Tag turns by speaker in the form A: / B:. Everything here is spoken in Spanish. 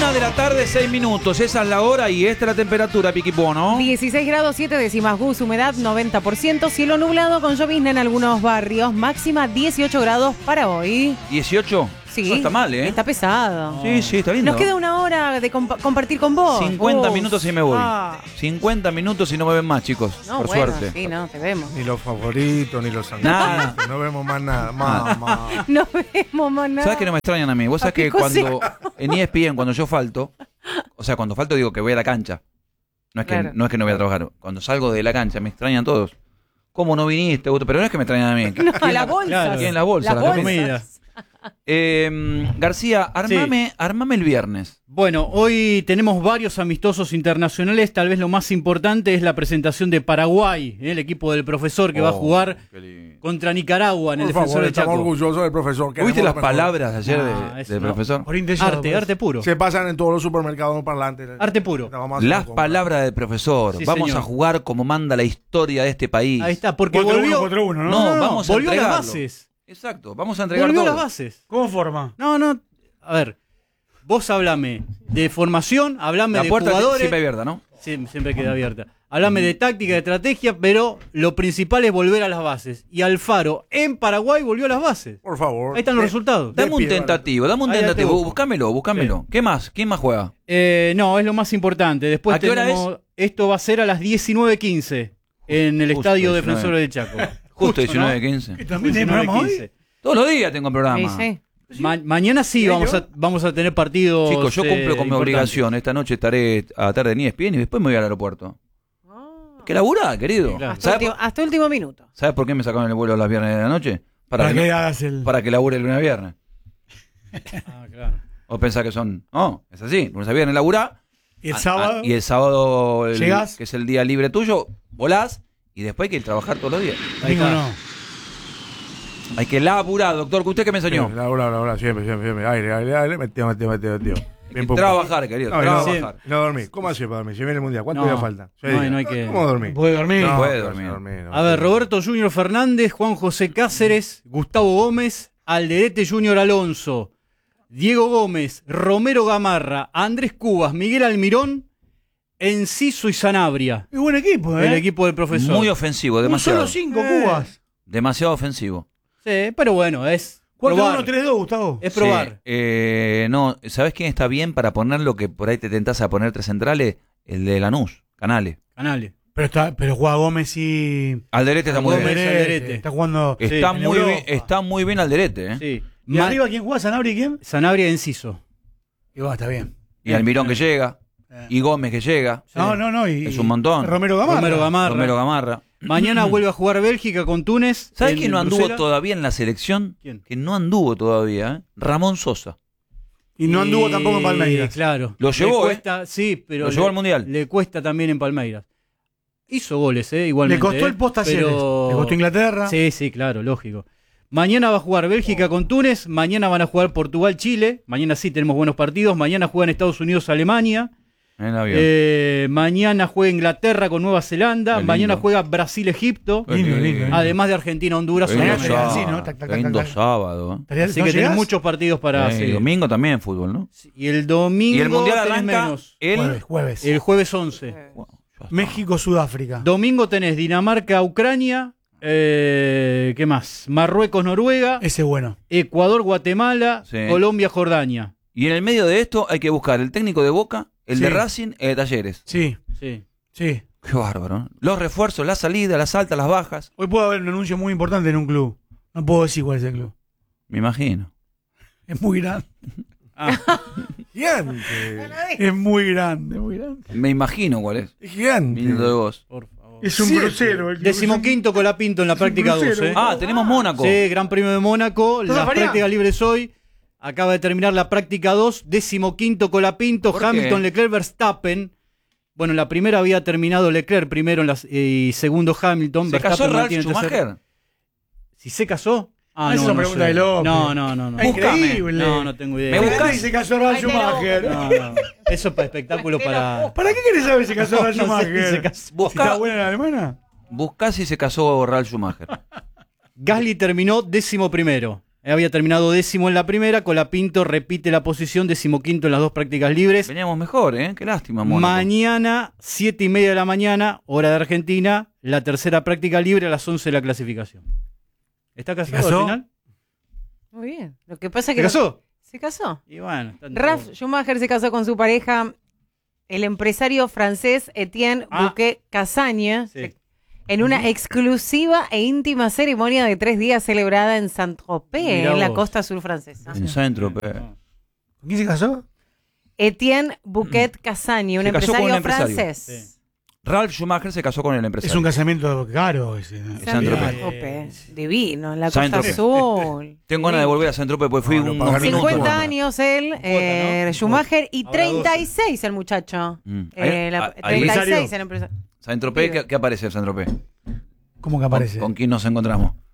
A: 1:06. Esa es la hora y esta es la temperatura, Piquipo, ¿no?
B: 16 grados 7 décimas, Gus, humedad 90%, cielo nublado con llovizna en algunos barrios, máxima 18 grados para hoy.
A: 18.
B: Sí,
A: No está mal, ¿eh?
B: Está pesado.
A: Sí, está lindo.
B: Nos queda una hora de compartir con vos.
A: 50 minutos y me voy. 50 minutos y no me ven más, chicos.
B: No,
A: por
B: bueno,
A: suerte.
B: sí, no, te vemos.
C: Ni los favoritos, ni los
A: Nada.
C: antiguos. No vemos más nada. Mamá.
B: No vemos más nada.
A: ¿Sabes que no me extrañan a mí? Vos sabés que cuando en ESPN, cuando yo falto, o sea, cuando falto digo que voy a la cancha. No es que,
B: Claro.
A: no es que no voy a trabajar. Cuando salgo de la cancha me extrañan todos. ¿Cómo no viniste? Pero no es que me extrañan a mí.
B: No, las bolsas.
D: Claro.
A: ¿Quién la bolsa?
B: Las
A: La
B: bolsas.
D: comida.
A: García, armame el viernes.
D: Bueno, hoy tenemos varios amistosos internacionales. Tal vez lo más importante es la presentación de Paraguay, el equipo del profesor que va a jugar contra Nicaragua en el
C: Por
D: Defensor
C: favor,
D: de
C: estamos
D: Chaco.
C: orgullosos del profesor.
A: ¿Viste
C: Queremos
A: las
C: lo mejor.
A: palabras de ayer del
D: No.
A: profesor?
D: Arte puro.
C: Se pasan en todos los supermercados parlantes.
D: Arte puro.
A: Las palabras del profesor.
D: Sí,
A: Vamos
D: señor.
A: a jugar como manda la historia de este país.
D: Ahí está, porque
E: 4-1,
D: volvió,
E: 4-1, ¿no?
A: No, vamos a
D: volvió a las
A: entregarlo.
D: bases.
A: Exacto, vamos a entregar
D: Volvió a
A: todo.
D: las bases.
E: ¿Cómo forma?
D: No, a ver. Vos hablame de formación, hablame
A: La
D: de
A: puerta
D: jugadores.
A: siempre abierta, ¿no?
D: Siempre queda abierta. Hablame de táctica, de estrategia, pero lo principal es volver a las bases. Y Alfaro en Paraguay volvió a las bases.
C: Por favor.
D: Ahí están los resultados.
A: Dame un
C: pie,
A: tentativo, dame un
D: Ahí ya te
A: tentativo.
D: busco.
A: Búscamelo. ¿Qué más? ¿Quién más juega?
D: No, es lo más importante. Después
A: ¿A qué hora
D: tenemos. Esto va a ser a las 19:15 en el
A: Justo
D: Estadio
A: 19.
D: Defensores de Chaco.
A: Justo
D: ¿no?
A: 19:15.
E: ¿También tiene programa hoy?
D: 19:15.
A: Todos los días tengo programa.
B: Sí, sí.
D: Mañana sí vamos a tener partidos.
A: Chicos, yo cumplo con mi
D: importantes.
A: obligación. Esta noche estaré a la tarde en ESPN y después me voy al aeropuerto. ¿Qué laburá, querido?
D: Claro.
B: Hasta último minuto.
A: ¿Sabes por qué me sacaron el vuelo los viernes de la noche?
E: Para que hagas el...
A: Para que labure el lunes a viernes.
D: Ah, claro.
A: ¿O pensás que son...? No, es así. Lunes a viernes laburá.
E: Y el sábado...
A: Y el sábado,
E: ¿Llegás?
A: que es el día libre tuyo, volás y después hay que trabajar todos los días.
D: Ahí
E: Domingo
D: está.
E: no.
A: Hay que laburar, doctor. ¿Usted qué me enseñó?
C: La, siempre. Aire. Metió. Bien, pum,
A: Trabajar, querido.
C: No,
A: trabajar.
C: no dormí. ¿Cómo hace para dormir? Si viene el mundial, ¿cuánto
D: No,
C: día falta?
D: no hay que-
C: ¿Cómo dormir?
E: ¿Puede dormir?
C: No,
A: puede
C: no
A: dormir.
C: no.
D: A ver, Roberto Junior Fernández, Juan José Cáceres, Gustavo Gómez, Alderete Junior Alonso, Diego Gómez, Romero Gamarra, Andrés Cubas, Miguel Almirón, Enciso y Sanabria.
E: Es buen equipo, ¿eh?
D: El equipo del profesor.
A: Muy ofensivo,
E: Un
A: demasiado.
E: solo 5 Cubas.
A: Demasiado ofensivo.
D: Sí, pero bueno, es probar.
E: 4-1-3-2, Gustavo.
D: Es probar.
A: Sí, no, ¿sabés quién está bien para poner lo que por ahí te tentás a poner tres centrales? El de Lanús, Canales.
D: Canales.
E: Pero juega Gómez y...
A: Alderete está muy
D: Gómez,
A: bien.
D: Alderete.
E: Está jugando...
A: Está
E: en
A: muy
E: Europa.
A: bien, está muy bien Alderete, ¿eh?
D: Sí.
E: ¿Y arriba quién juega? ¿Sanabria y quién?
D: Sanabria y Enciso.
E: Y va, está bien.
A: Y Almirón que llega,
E: Eh.
A: y Gómez que llega.
E: No. Y,
A: Es un montón.
E: Romero Gamarra.
D: Romero Gamarra.
A: Romero Gamarra.
D: Mañana vuelve a jugar Bélgica con Túnez.
A: ¿Sabés
D: en
A: quién no anduvo
D: Bruselas?
A: todavía en la selección?
D: ¿Quién?
A: Que no anduvo todavía, ¿eh? Ramón Sosa.
E: Y no anduvo tampoco en Palmeiras.
D: Claro.
A: Lo llevó,
D: Le cuesta, sí, pero
A: Lo llevó al Mundial.
D: Le cuesta también en Palmeiras. Hizo goles, igualmente.
E: Le costó el post ayer.
D: pero...
E: Le costó Inglaterra.
D: Sí, claro, lógico. Mañana va a jugar Bélgica con Túnez. Mañana van a jugar Portugal-Chile. Mañana sí tenemos buenos partidos. Mañana juegan Estados Unidos-Alemania.
A: En avión.
D: Mañana juega Inglaterra con Nueva Zelanda.
A: Qué lindo.
D: Mañana juega Brasil-Egipto.
E: Lindo.
D: Además de Argentina-Honduras.
A: Qué lindo
E: Mañana
D: obviamente.
E: sí,
A: sábado,
E: ¿no? Tac, tac,
A: qué lindo
E: tac, tac.
A: sábado, ¿eh?
D: Así
E: ¿No
D: que tenés
E: llegás?
D: muchos partidos para
A: Sí,
D: seguir.
A: domingo también fútbol, ¿no?
D: Y el domingo
A: Y el Mundial
D: tenés
A: arranca
D: menos.
E: Jueves.
D: El jueves 11.
E: México-Sudáfrica.
D: Domingo tenés Dinamarca-Ucrania. ¿Qué más? Marruecos-Noruega.
E: Ese es bueno.
D: Ecuador-Guatemala.
A: Sí.
D: Colombia-Jordania.
A: Y en el medio de esto hay que buscar el técnico de Boca, el
E: Sí.
A: de Racing, el de Talleres.
E: Sí.
D: Sí.
A: Qué bárbaro, ¿no? Los refuerzos, la salida, las altas, las bajas.
E: Hoy puede haber un anuncio muy importante en un club. No puedo decir cuál es el club.
A: Me imagino.
E: Es muy grande.
C: Gigante.
E: Es muy grande, muy grande.
A: Me imagino cuál es.
C: Es gigante.
A: Lindo de vos.
D: Por favor.
E: Es un
C: Sí.
E: crucero. El club.
D: 15º Colapinto en la práctica 2.
E: crucero.
A: Ah, tenemos Mónaco.
D: Sí, Gran Premio de Mónaco.
E: Toda
D: Las
E: variada.
D: prácticas libres hoy. Acaba de terminar la práctica 2. 15º Colapinto.
A: ¿Por
D: Hamilton,
A: qué?
D: Leclerc, Verstappen. Bueno, la primera había terminado Leclerc primero y segundo Hamilton.
A: ¿Se
D: Verstappen
A: casó Ralf
D: mantiene el tercer-
A: Schumacher?
D: ¿Si se casó?
E: Ah, esa es una pregunta de López.
D: No.
E: Es increíble.
D: No tengo idea.
A: Me buscás.
E: ¿Por qué se casó Ralf Schumacher?
D: No. Eso es para espectáculo para...
E: ¿Para qué querés saber si se casó Ralf
D: No sé si
E: Schumacher?
D: se casó.
E: ¿Si
A: Buscá,
E: ¿Está buena la alemana?
A: buscá si se casó Ralf Schumacher.
D: Gasly terminó 11º. Había terminado 10º en la primera. Colapinto repite la posición, 15º en las 2 prácticas libres.
A: Veníamos mejor, ¿eh? Qué lástima, Mónaco.
D: Mañana, 7:30 de la mañana, hora de Argentina, la tercera práctica libre a las 11 de la clasificación. ¿Está casado
E: ¿Casó?
D: al final?
B: Muy bien. Lo que pasa es
D: ¿Se
B: que...
D: casó?
B: ¿Se casó?
D: Y bueno, está en
B: Ralf
D: todo.
B: Schumacher se casó con su pareja, el empresario francés Etienne Bouquet Cassagne,
D: Sí.
B: en una exclusiva e íntima ceremonia de 3 días celebrada en Saint-Tropez,
D: Mirá
B: en la
D: vos.
B: costa sur francesa.
A: En Saint-Tropez.
D: No.
E: ¿Con quién se casó?
B: Etienne Bouquet Cassagne, un
A: Se casó con un
B: empresario
A: empresario.
B: francés.
A: Ralf Schumacher se casó con el empresario.
E: Es un casamiento caro ese.
A: Saint-Tropez.
B: Divino, en la costa
A: Saint-Tropez.
B: azul.
A: Tengo ganas de volver a Saint-Tropez porque fui
E: No, no,
A: un
E: pagar
A: minuto.
B: 50 años él,
D: ¿no?
B: Schumacher, y
D: Ahora
B: 36 el muchacho.
A: Mm. Ahí-
B: 36 el empresario.
A: Saint-Tropez, ¿qué aparece en Saint-Tropez?
E: ¿Cómo que aparece?
A: ¿Con quién nos encontramos?